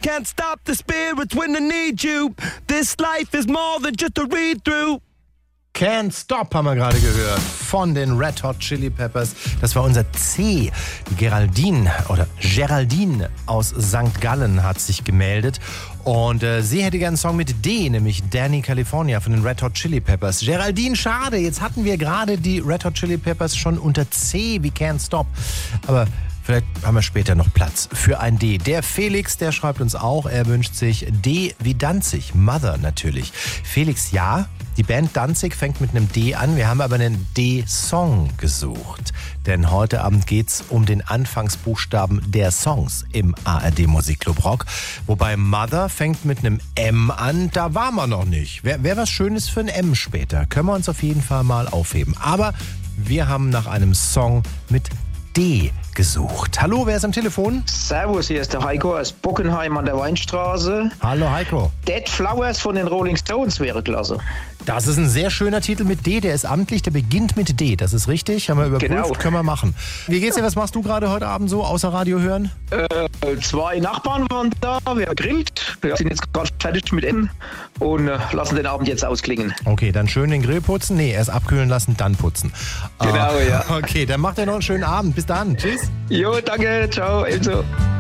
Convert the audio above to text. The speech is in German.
can't stop the spirits when they need you. This life is more than just a read-through. Can't Stop haben wir gerade gehört von den Red Hot Chili Peppers. Das war unser C. Die Geraldine aus St. Gallen hat sich gemeldet. Und sie hätte gerne einen Song mit D, nämlich Danny California von den Red Hot Chili Peppers. Geraldine, schade, jetzt hatten wir gerade die Red Hot Chili Peppers schon unter C wie Can't Stop. Aber vielleicht haben wir später noch Platz für ein D. Der Felix, der schreibt uns auch, er wünscht sich D wie Danzig, Mother natürlich. Felix, ja, die Band Danzig fängt mit einem D an, wir haben aber einen D-Song gesucht. Denn heute Abend geht's um den Anfangsbuchstaben der Songs im ARD Musikclub Rock. Wobei Mother fängt mit einem M an, da waren wir noch nicht. Wär was Schönes für ein M später, können wir uns auf jeden Fall mal aufheben. Aber wir haben nach einem Song mit D gesucht. Hallo, wer ist am Telefon? Servus, hier ist der Heiko aus Bockenheim an der Weinstraße. Hallo Heiko. Dead Flowers von den Rolling Stones wäre klasse. Das ist ein sehr schöner Titel mit D, der ist amtlich, der beginnt mit D, das ist richtig, haben wir überprüft, genau. Können wir machen. Wie geht's dir, was machst du gerade heute Abend so, außer Radio hören? 2 Nachbarn waren da, wir haben gegrillt, wir sind jetzt gerade fertig mit Essen und lassen den Abend jetzt ausklingen. Okay, dann schön den Grill putzen, erst abkühlen lassen, dann putzen. Genau, ja. Okay, dann macht ihr noch einen schönen Abend, bis dann, tschüss. Jo, danke, ciao, ebenso.